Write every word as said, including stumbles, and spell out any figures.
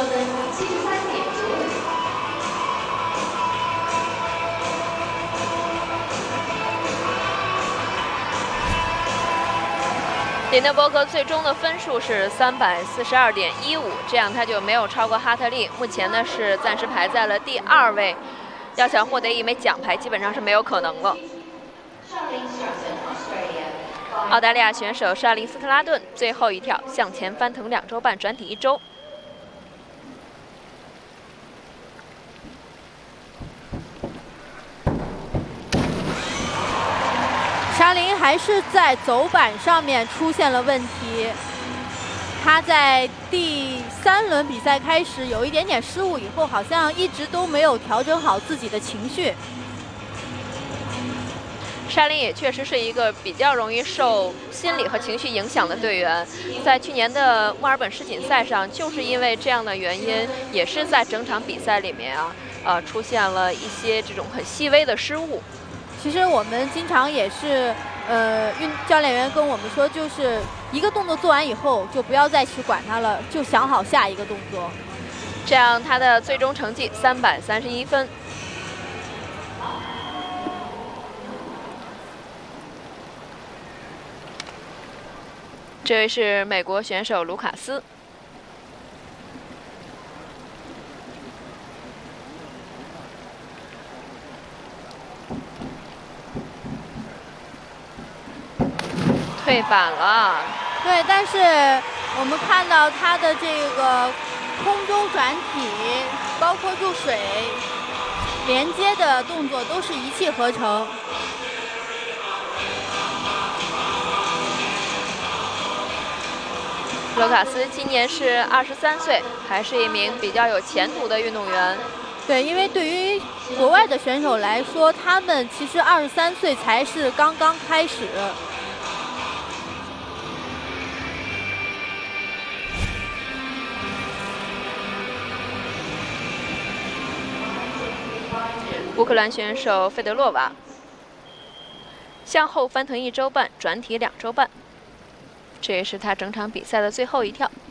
分七十三点九五。 林德伯格最终的分数是三百四十二点一五，这样他就没有超过哈特利，目前呢是暂时排在了第二位，要想获得一枚奖牌，基本上是没有可能了。澳大利亚选手沙林斯特拉顿最后一跳向前翻腾两周半，转体一周。 沙林还是在走板上面出现了问题，他在第三轮比赛开始有一点点失误，以后好像一直都没有调整好自己的情绪。 沙林也确实是一个比较容易受心理和情绪影响的队员，在去年的墨尔本世锦赛上，就是因为这样的原因，也是在整场比赛里面啊，呃，出现了一些这种很细微的失误。 其实我们经常也是，呃，运教练员跟我们说，就是一个动作做完以后，就不要再去管它了，就想好下一个动作。 这样他的最终成绩三百三十一分。这位是美国选手卢卡斯。退板了。 对，但是我们看到他的这个空中转体，包括入水连接的动作，都是一气呵成。 卢卡斯今年是二十三岁，还是一名比较有前途的运动员。 对，因为对于国外的选手来说，他们其实二十三岁才是刚刚开始。 乌克兰选手费德洛娃向后翻腾一周半，转体两周半，这也是他整场比赛的最后一跳。